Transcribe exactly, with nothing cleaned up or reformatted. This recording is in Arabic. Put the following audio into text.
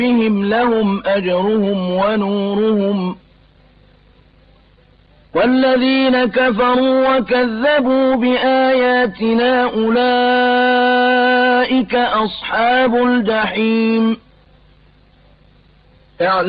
بهم لهم أجرهم ونورهم والذين كفروا وكذبوا بآياتنا أولئك أصحاب الجحيم.